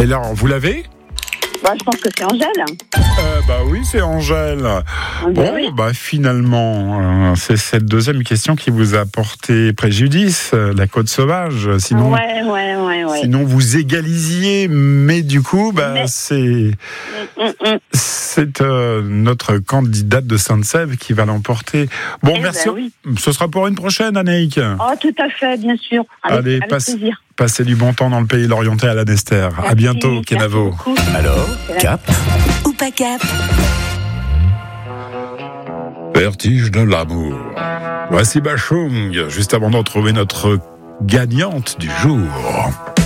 Et là, vous l'avez ? Je pense que c'est Angèle. Oui, c'est Angèle. Oui. Finalement, c'est cette deuxième question qui vous a porté préjudice, la Côte Sauvage. Sinon, Ouais. sinon vous égalisiez, mais du coup, c'est notre candidate de Sainte-Sève qui va l'emporter. Merci. Ce sera pour une prochaine, Annick. Oh, tout à fait, bien sûr. Avec plaisir. Passez du bon temps dans le pays lorientais à l'Annester. À bientôt, Kenavo. Alors, cap ou pas cap? Vertige de l'amour. Voici Bachung, juste avant de retrouver notre gagnante du jour.